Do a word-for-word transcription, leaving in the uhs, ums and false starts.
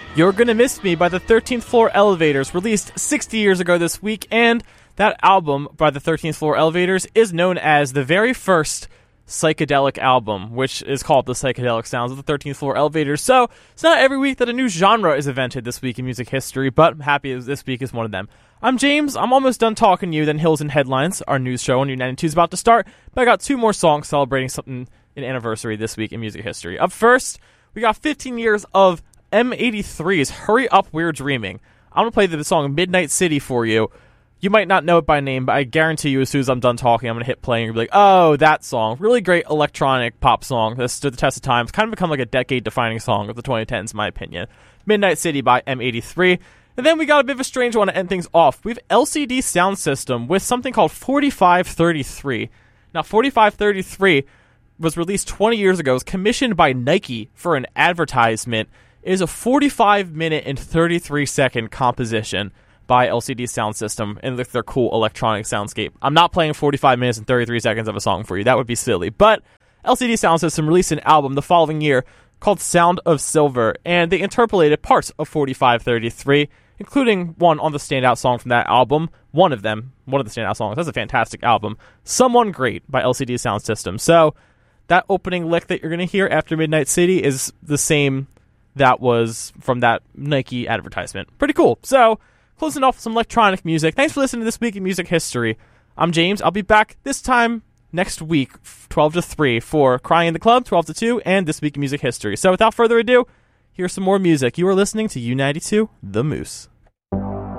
You're Gonna Miss Me by the thirteenth Floor Elevators, released sixty years ago this week, and that album by the thirteenth Floor Elevators is known as the very first psychedelic album, which is called The Psychedelic Sounds of the thirteenth Floor Elevators. So it's not every week that a new genre is invented this week in music history, but I'm happy this week is one of them. I'm James. I'm almost done talking to you. Then Hills and Headlines, our news show on U ninety-two, is about to start, but I got two more songs celebrating something, an anniversary this week in music history. Up first, we got fifteen years of M eighty-three's Hurry Up We're Dreaming. I'm going to play the song Midnight City for you. You might not know it by name, but I guarantee you as soon as I'm done talking, I'm going to hit play and you'll be like, oh, that song. Really great electronic pop song that stood the test of time. It's kind of become like a decade-defining song of the twenty tens, in my opinion. Midnight City by M eighty-three. And then we got a bit of a strange one to end things off. We have L C D Sound System with something called forty-five thirty-three. Now, forty-five thirty-three was released twenty years ago. It was commissioned by Nike for an advertisement. It is a forty-five minute and thirty-three second composition by L C D Sound System and their cool electronic soundscape. I'm not playing forty-five minutes and thirty-three seconds of a song for you. That would be silly. But L C D Sound System released an album the following year called Sound of Silver, and they interpolated parts of forty-five thirty-three, including one on the standout song from that album. One of them, one of the standout songs. That's a fantastic album. Someone Great by L C D Sound System. So that opening lick that you're going to hear after Midnight City is the same that was from that Nike advertisement. Pretty cool. So, closing off with some electronic music. Thanks for listening to This Week in Music History. I'm James. I'll be back this time next week, twelve to three, for Crying in the Club, twelve to two, and This Week in Music History. So, without further ado, here's some more music. You are listening to U ninety-two, The Moose.